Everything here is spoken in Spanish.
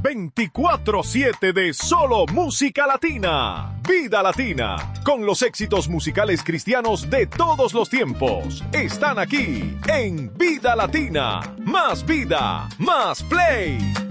24/7 de solo música latina. Vida Latina, con los éxitos musicales cristianos de todos los tiempos. Están aquí en Vida Latina. Más vida, más play.